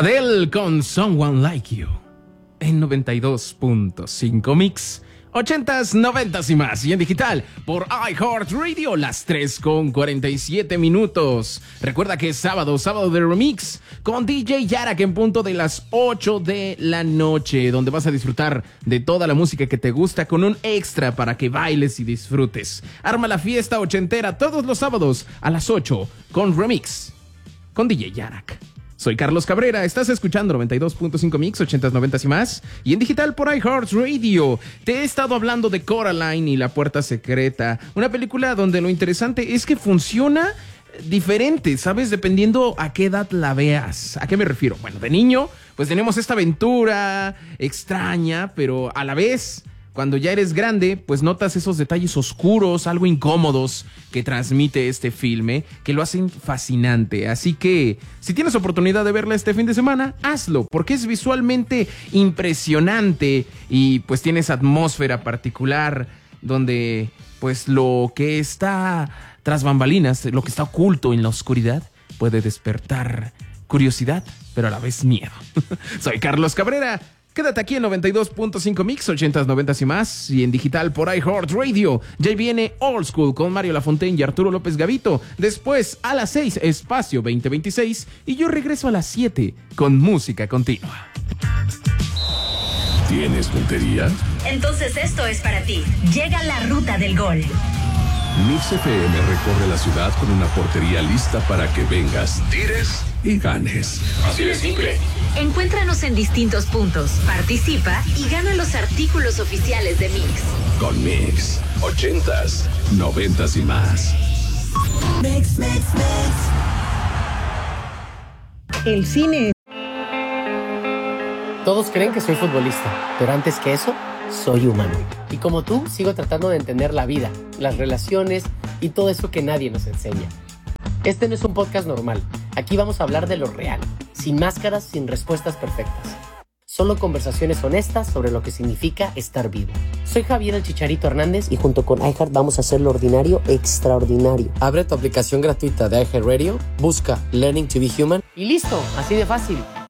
Adele con Someone Like You en 92.5 Mix. 80s, 90s y más. Y en digital por iHeartRadio, las 3:47. Recuerda que es sábado de remix con DJ Yarak en punto de las 8 de la noche, donde vas a disfrutar de toda la música que te gusta con un extra para que bailes y disfrutes. Arma la fiesta ochentera todos los sábados a las 8 con remix con DJ Yarak. Soy Carlos Cabrera, estás escuchando 92.5 Mix, 80s, 90s y más, y en digital por iHeartRadio. Te he estado hablando de Coraline y la puerta secreta, una película donde lo interesante es que funciona diferente, ¿sabes? Dependiendo a qué edad la veas. ¿A qué me refiero? Bueno, de niño, pues tenemos esta aventura extraña, pero a la vez, cuando ya eres grande, pues notas esos detalles oscuros, algo incómodos que transmite este filme, que lo hacen fascinante. Así que, si tienes oportunidad de verla este fin de semana, hazlo, porque es visualmente impresionante y pues tiene esa atmósfera particular donde pues lo que está tras bambalinas, lo que está oculto en la oscuridad, puede despertar curiosidad, pero a la vez miedo. Soy Carlos Cabrera. Quédate aquí en 92.5 Mix, 80s, 90s y más, y en digital por iHeartRadio. Ya viene Old School con Mario Lafontaine y Arturo López Gavito. Después, a las 6, Espacio 2026. Y yo regreso a las 7 con música continua. ¿Tienes puntería? Entonces esto es para ti. Llega la ruta del gol. Mix FM recorre la ciudad con una portería lista para que vengas, tires y ganes. Así de simple. Encuéntranos en distintos puntos, participa y gana los artículos oficiales de Mix. Con Mix, 80s, 90s y más. Mix. El cine. Todos creen que soy futbolista, pero antes que eso, soy humano. Y como tú, sigo tratando de entender la vida, las relaciones y todo eso que nadie nos enseña. Este no es un podcast normal. Aquí vamos a hablar de lo real, sin máscaras, sin respuestas perfectas. Solo conversaciones honestas sobre lo que significa estar vivo. Soy Javier el Chicharito Hernández y junto con iHeart vamos a hacer lo ordinario extraordinario. Abre tu aplicación gratuita de iHeartRadio, busca Learning to be Human y listo, así de fácil.